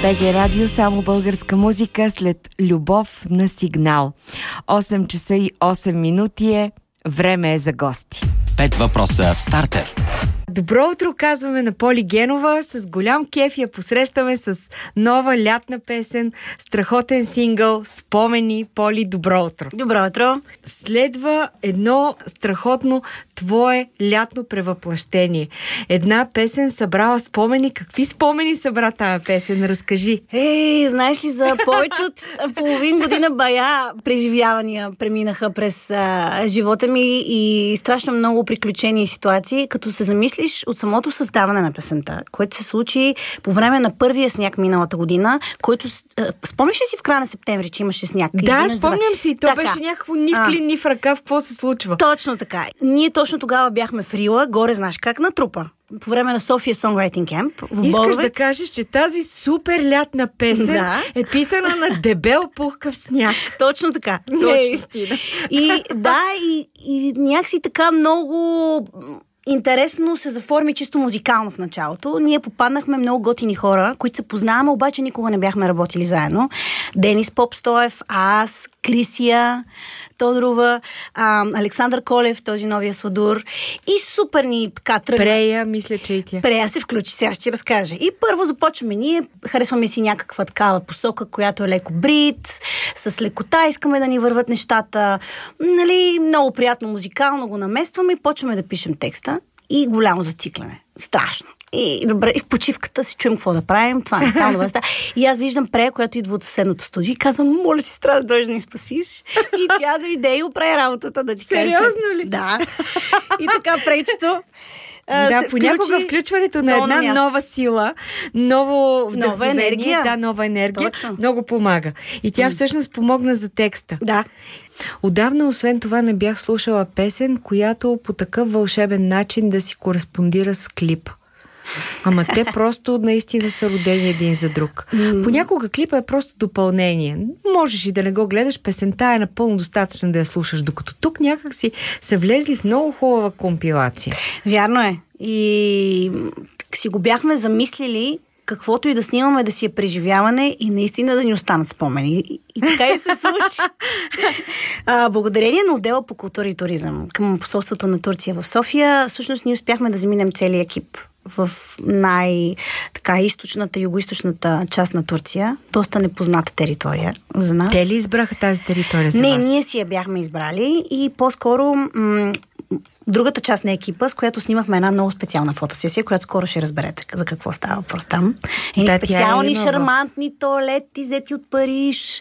БГ Радио, само българска музика след Любов на сигнал. 8 часа и 8 минути е. Време е за гости. 5 въпроса в стартер. Добро утро, казваме на Поли Генова. С голям кеф я посрещаме с нова лятна песен, страхотен сингъл "Спомени". Поли, добро утро. Добро утро. Следва едно страхотно твое лятно превъплъщение. Една песен събрала спомени. Какви спомени събра тая песен? Разкажи. Знаеш ли, за повече от половин година бая преживявания преминаха през живота ми и страшно много приключения и ситуации, като се замислиш от самото създаване на песента, което се случи по време на първия сняг миналата година, който... Спомняш ли си в края на септември, че имаше сняг? Да, спомням си. То беше някакво ни в клин, ни в ръка. В какво се случва? Точно така. Ние точно тогава бяхме в Рила, горе знаеш как на трупа. По време на София Songwriting Camp в Искаш Боровец. да кажеш, че тази супер лятна песен е писана на дебел пухкав сняг. Точно така. Не е истина. И някакси така много... интересно се заформи чисто музикално в началото. Ние попаднахме много готини хора, които се познаваме, обаче никога не бяхме работили заедно. Денис Попстоев, аз, Крисия Тодорова, Александър Колев, този новия сладур. И супер ни така тръгна. Прея, мисля, че и тя. Прея се включи, сега ще ти разкажа. И първо започваме ние, харесваме си някаква такава посока, която е леко брит, с лекота, искаме да ни върват нещата. Нали, много приятно музикално го наместваме и почваме да пишем текста. И голямо зацикляне. Страшно. И добре, и в почивката си чуем какво да правим. Това не става добре. И аз виждам Прея, която идва от съседното студио и казвам, моля ти, трябва да дойдеш да ни спасиш. И тя дойде и оправи работата да ти каже. Сериозно ли? Да. И така Пречето понякога включването на една нова сила, нова енергия. Нова енергия. Точно. Много помага. И тя всъщност помогна за текста. Да. Отдавна, освен това, не бях слушала песен, която по такъв вълшебен начин да си кореспондира с клип. Ама те просто наистина са родени един за друг. Понякога клипа е просто допълнение. Можеш и да не го гледаш, песента е напълно достатъчно да я слушаш, докато тук някак си са влезли в много хубава компилация. Вярно е. И си го бяхме замислили каквото и да снимаме да си е преживяване и наистина да ни останат спомени. И така и се случи. Благодарение на отдела по култура и туризъм към посолството на Турция в София, всъщност ние успяхме да заминем целия екип в източната, югоизточната част на Турция. Доста непозната територия за нас. Те ли избраха тази територия за вас? Не, ние си я бяхме избрали и по-скоро другата част на екипа, с която снимахме една много специална фотосесия, която скоро ще разберете за какво става въпрос там. Специални, шармантни тоалети, взети от Париж,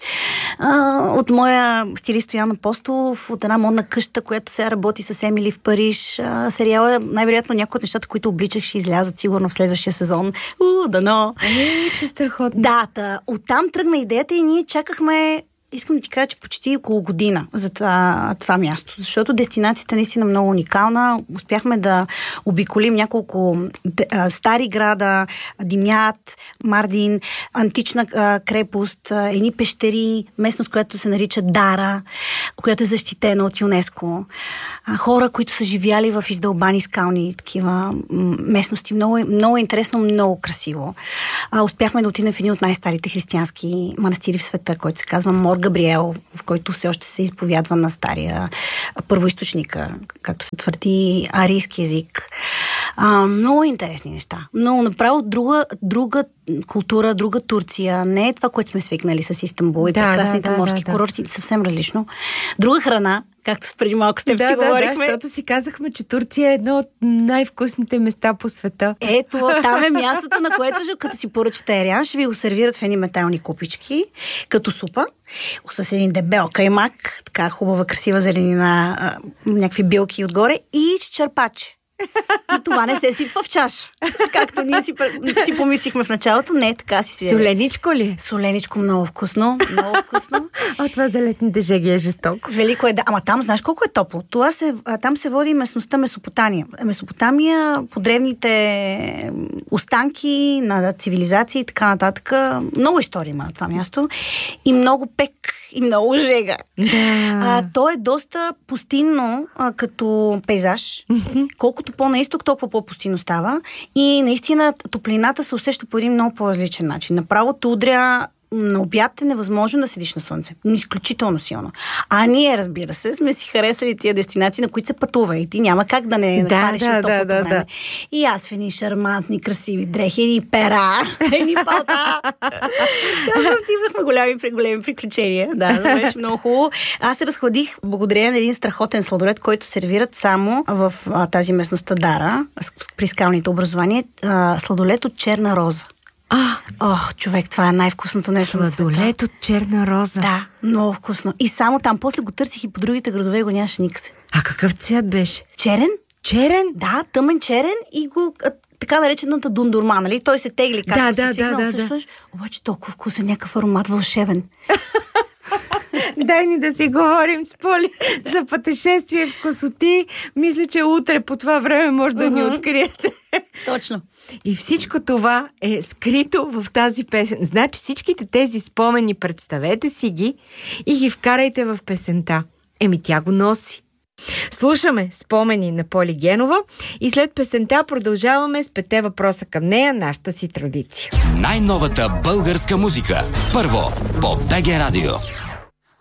от моя стилист Стоян Апостолов, от една модна къща, която сега работи с Емили в Париж. Сериала, най-вероятно някои от нещата, които обличах, ще излязат сигурно в следващия сезон. Дано! Че страхотно. Да, оттам тръгна идеята и ние чакахме. Искам да ти кажа, че почти около година за това място, защото дестинацията е наистина много уникална. Успяхме да обиколим няколко стари града, Димят, Мардин, антична крепост, едни пещери, местност, която се нарича Дара, която е защитена от ЮНЕСКО. Хора, които са живяли в издълбани скални такива местности. Много интересно, много красиво. Успяхме да отидем в един от най-старите християнски манастири в света, който се казва Мор Габриел, в който все още се изповядва на стария първоизточника, както се твърди, арийски език. Много интересни неща. Много направо друга култура, друга Турция. Не е това, което сме свикнали с Истанбул и прекрасните морски курорти. Съвсем различно. Друга храна, както преди малко с теб си говорихме. Да, защото си казахме, че Турция е едно от най-вкусните места по света. Ето, там е мястото, на което като си поръчате ариан, ще ви го сервират в едни метални купички, като супа, с един дебел каймак, така хубава, красива зеленина, някакви билки отгоре и с черпаче. И това не се сипва в чаша. Както ние си помислихме в началото. Не, така си се... Соленичко ли? Соленичко, много вкусно. Много вкусно. Това за летните жеги е жестоко. Велико е, да. Ама там, знаеш колко е топло? Там се води местността Месопотамия. Месопотамия, по древните останки на цивилизации и така нататък. Много история има на това място. И много пек и много жега. Да. То е доста пустинно като пейзаж. Колкото по-на изток, толкова по-пустинно става. И наистина топлината се усеща по един много по-различен начин. Направо те удря. На обяд е невъзможно да седиш на слънце. Изключително силно. А ние, разбира се, сме си харесали тия дестинации, на които се пътува. И ти няма как да не хванеш от топлото време. Да. И аз в едни шармантни, красиви дрехи, едни пера, едни палта. Казвам, имахме големи приключения. Да, беше много хубаво. Аз се разходих благодарение на един страхотен сладолед, който сервират само в тази местността Дара, при скалните образования. Сладолед от черна роза. Човек, това е най-вкусното нещо на света. Сладолет от черна роза. Да, много вкусно. И само там, после го търсих и по другите градове го нямаше никъде. А какъв цвят беше? Черен. Черен? Да, тъмен черен и го така наречената дундурма, нали? Той се тегли, както се свикнал. Обаче толкова вкусен, някакъв аромат вълшебен. Дай ни да си говорим с Поли за пътешествие в вкусоти. Мисля, че утре по това време може да ни откриете. Точно. И всичко това е скрито в тази песен. Значи всичките тези спомени, представете си ги и ги вкарайте в песента. Тя го носи. Слушаме спомени на Поли Генова и след песента продължаваме с 5 въпроса към нея, нашата си традиция. Най-новата българска музика. Първо по БГ Радио.